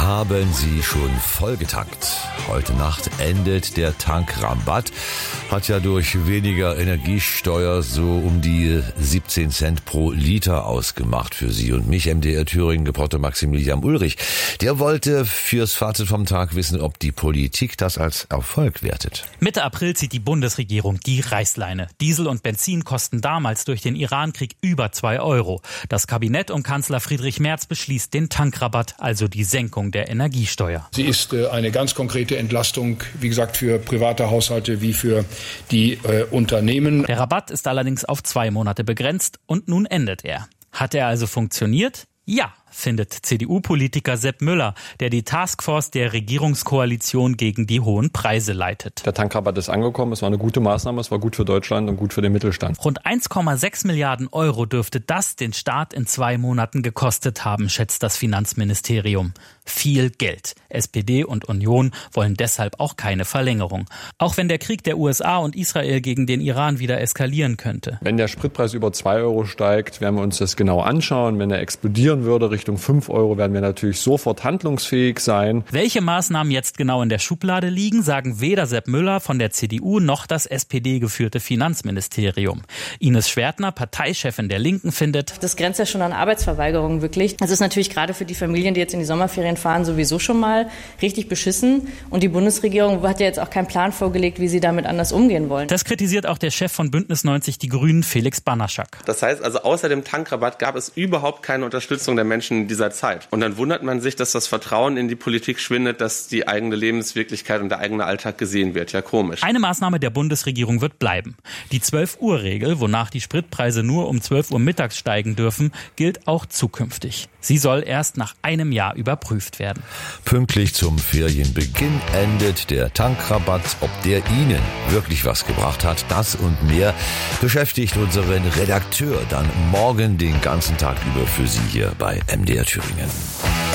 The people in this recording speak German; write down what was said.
Haben Sie schon vollgetankt? Heute Nacht endet der Tankrabatt. Hat ja durch weniger Energiesteuer so um die 17 Cent pro Liter ausgemacht für Sie und mich. MDR Thüringen-Reporter Maximilian Ulrich. Der wollte fürs Fazit vom Tag wissen, ob die Politik das als Erfolg wertet. Mitte April zieht die Bundesregierung die Reißleine. Diesel und Benzin kosten damals durch den Irankrieg über 2 Euro. Das Kabinett um Kanzler Friedrich Merz beschließt den Tankrabatt, also die Senkung der Energiesteuer. Sie ist eine ganz konkrete Entlastung, wie gesagt, für private Haushalte wie für die Unternehmen. Der Rabatt ist allerdings auf 2 Monate begrenzt und nun endet er. Hat er also funktioniert? Ja, findet CDU-Politiker Sepp Müller, der die Taskforce der Regierungskoalition gegen die hohen Preise leitet. Der Tankrabatt ist angekommen, es war eine gute Maßnahme, es war gut für Deutschland und gut für den Mittelstand. Rund 1,6 Milliarden Euro dürfte das den Staat in 2 Monaten gekostet haben, schätzt das Finanzministerium. Viel Geld. SPD und Union wollen deshalb auch keine Verlängerung. Auch wenn der Krieg der USA und Israel gegen den Iran wieder eskalieren könnte. Wenn der Spritpreis über 2 Euro steigt, werden wir uns das genau anschauen. Wenn er explodieren würde Richtung 5 Euro, werden wir natürlich sofort handlungsfähig sein. Welche Maßnahmen jetzt genau in der Schublade liegen, sagen weder Sepp Müller von der CDU noch das SPD-geführte Finanzministerium. Ines Schwertner, Parteichefin der Linken, findet: Das grenzt ja schon an Arbeitsverweigerung wirklich. Das ist natürlich gerade für die Familien, die jetzt in die Sommerferien fahren, sowieso schon mal richtig beschissen. Und die Bundesregierung hat ja jetzt auch keinen Plan vorgelegt, wie sie damit anders umgehen wollen. Das kritisiert auch der Chef von Bündnis 90 Die Grünen, Felix Banaschak. Das heißt also, außer dem Tankrabatt gab es überhaupt keine Unterstützung der Menschen in dieser Zeit. Und dann wundert man sich, dass das Vertrauen in die Politik schwindet, dass die eigene Lebenswirklichkeit und der eigene Alltag gesehen wird. Ja, komisch. Eine Maßnahme der Bundesregierung wird bleiben. Die 12-Uhr-Regel, wonach die Spritpreise nur um 12 Uhr mittags steigen dürfen, gilt auch zukünftig. Sie soll erst nach einem Jahr überprüft werden. Pünktlich zum Ferienbeginn endet der Tankrabatt. Ob der Ihnen wirklich was gebracht hat, das und mehr beschäftigt unseren Redakteur dann morgen den ganzen Tag über für Sie hier bei MDR Thüringen.